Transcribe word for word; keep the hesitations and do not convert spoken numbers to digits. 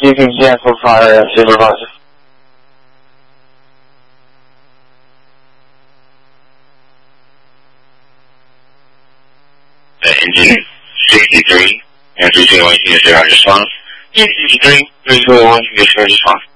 You can cancel fire, supervisor. Uh, engine sixty-three, and three two one, you get your response. Engine sixty-three, three two one, you get your response.